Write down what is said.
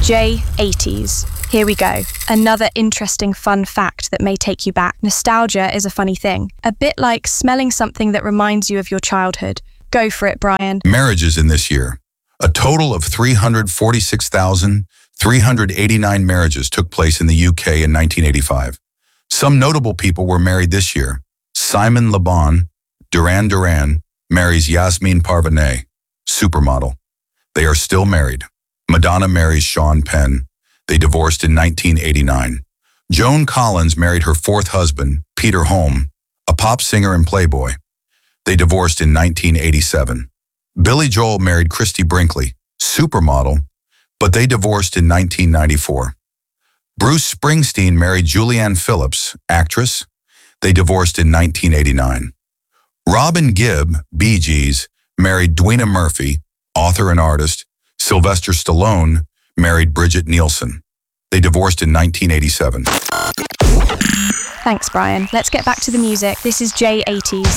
J80s. Here we go. Another interesting fun fact that may take you back. Nostalgia is a funny thing. A bit like smelling something that reminds you of your childhood. Go for it, Brian. Marriages in this year. A total of 346,389 marriages took place in the UK in 1985. Some notable people were married this year. Simon Le Bon, Duran Duran, marries Yasmin Parvaneh, supermodel. They are still married. Madonna marries Sean Penn. They divorced in 1989. Joan Collins married her fourth husband, Peter Holm, a pop singer and playboy. They divorced in 1987. Billy Joel married Christy Brinkley, supermodel, but they divorced in 1994. Bruce Springsteen married Julianne Phillips, actress. They divorced in 1989. Robin Gibb, Bee Gees, married Dwina Murphy, author and artist. Sylvester Stallone married Bridget Nielsen. They divorced in 1987. Thanks, Brian. Let's get back to the music. This is J80s.